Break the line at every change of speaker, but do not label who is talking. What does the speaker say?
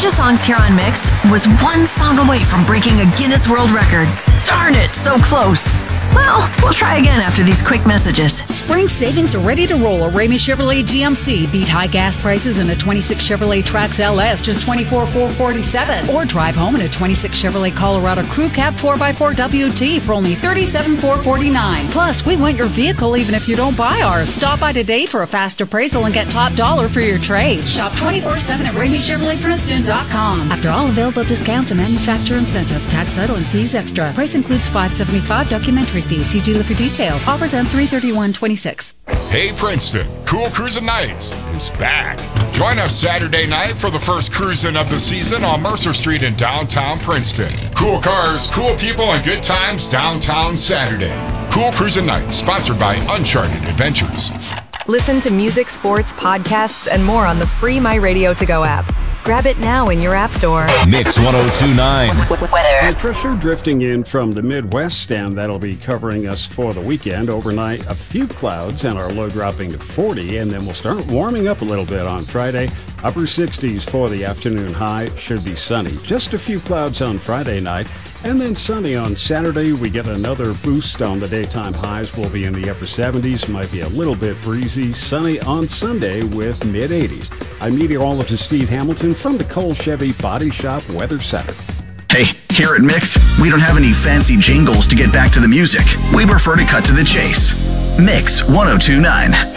Bunch of Songs here on Mix was one song away from breaking a Guinness World Record. Darn it, so close. Well, we'll try again after these quick messages.
Spring savings are ready to roll. A Ramey Chevrolet GMC beat high gas prices in a 26 Chevrolet Trax LS, just $24,447. Or drive home in a 26 Chevrolet Colorado Crew Cab 4x4 WT for only $37,449. Plus, we want your vehicle even if you don't buy ours. Stop by today for a fast appraisal and get top dollar for your trade. Shop 24/7 at RameyChevroletPrinceton.com. After all available discounts and manufacturer incentives, tax, title, and fees extra. Price includes $575 documentary fees. See dealer for details. Offers end 3/31/26.
Hey Princeton, Cool Cruisin' Nights is back. Join us Saturday night for the first cruising of the season on Mercer Street in downtown Princeton. Cool cars, cool people, and good times downtown Saturday. Cool Cruisin' Nights, sponsored by Uncharted Adventures.
Listen to music, sports, podcasts, and more on the free My Radio To Go app. Grab it now in your app store.
Mix 1029.
High pressure drifting in from the Midwest, and that'll be covering us for the weekend. Overnight, a few clouds and our low dropping to 40, and then we'll start warming up a little bit on Friday. Upper 60s for the afternoon high. Should be sunny. Just a few clouds on Friday night. And then sunny on Saturday. We get another boost on the daytime highs. We'll be in the upper 70s. Might be a little bit breezy. Sunny on Sunday with mid-80s. I'm meteorologist Steve Hamilton from the Cole Chevy Body Shop Weather Center.
Hey, here at Mix, we don't have any fancy jingles to get back to the music. We prefer to cut to the chase. Mix 1029.